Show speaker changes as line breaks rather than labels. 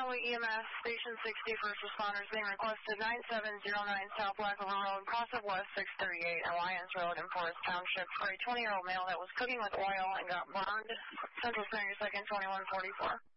Highway EMS, Station 60, first responders being requested 9709 South Blackover Road, Crossing West 638, Alliance Road in Forest Township for a 20-year-old male that was cooking with oil and got burned. Central Standard 2nd, 2144.